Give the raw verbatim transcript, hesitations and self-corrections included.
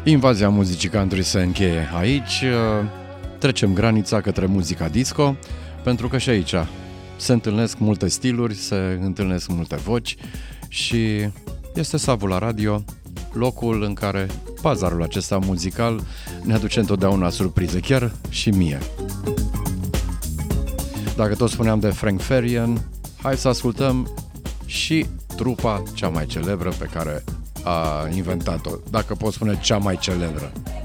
Invazia muzicii country se încheie aici. Trecem granița către muzica disco, pentru că și aici se întâlnesc multe stiluri, se întâlnesc multe voci și este Savula Radio, locul în care bazarul acesta muzical ne aduce întotdeauna surprize, chiar și mie. Dacă tot spuneam de Frank Farian, hai să ascultăm și trupa cea mai celebră pe care a inventat-o, dacă pot spune cea mai celebră.